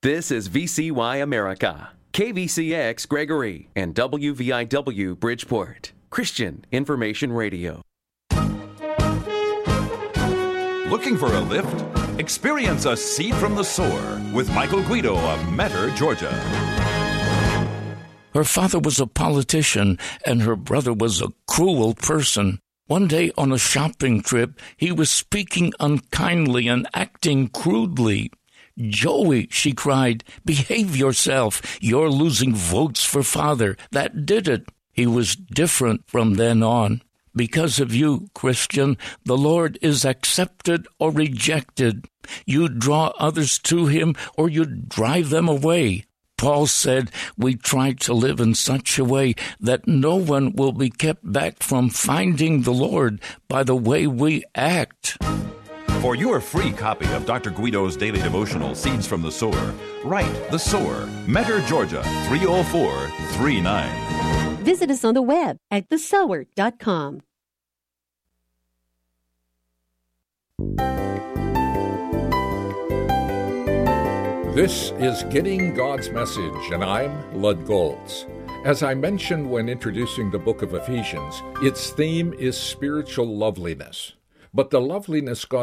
This is VCY America, KVCX Gregory, and WVIW Bridgeport, Christian Information Radio. Looking for a lift? Experience a seat from the soar with Michael Guido of Metter, Georgia. Her father was a politician, and her brother was a cruel person. One day on a shopping trip, he was speaking unkindly and acting crudely. "Joey," she cried, "behave yourself. You're losing votes for father. That did it." He was different from then on. Because of you, Christian, the Lord is accepted or rejected. You draw others to him or you drive them away. Paul said we try to live in such a way that no one will be kept back from finding the Lord by the way we act. For your free copy of Dr. Guido's daily devotional, Seeds from the Sower, write The Sower, Metter, Georgia, 30439. Visit us on the web at thesower.com. This is Getting God's Message, and I'm Lud Goltz. As I mentioned when introducing the book of Ephesians, its theme is spiritual loveliness. But the loveliness God